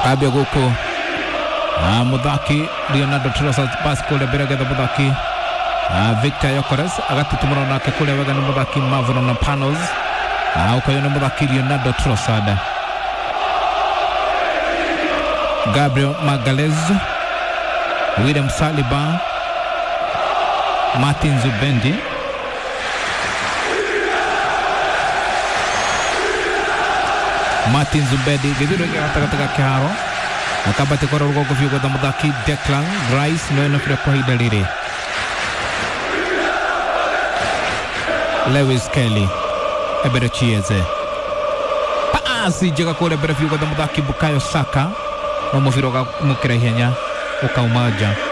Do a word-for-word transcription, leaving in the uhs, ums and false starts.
akabia guko ah muthaki Leonardo Trossard pass kule beregetha muthaki ah Victor Yokores agatutumura nake kule wega ni muthaki Mavropanos Panos ah ukayona muthaki Leonardo Trossard Gabriel Magalhaes William Saliba Martin Zubendi Martin Zubendi githiro gatagataka kiharo akabate kora rugongo biugo tha muthaki Declan Rice no enofire kwa hida riri Lewis Kelly ebere chieze paasi jega kule bere biugo tha muthaki Bukayo Saka no mufiro ga mukira hinya ukaumaja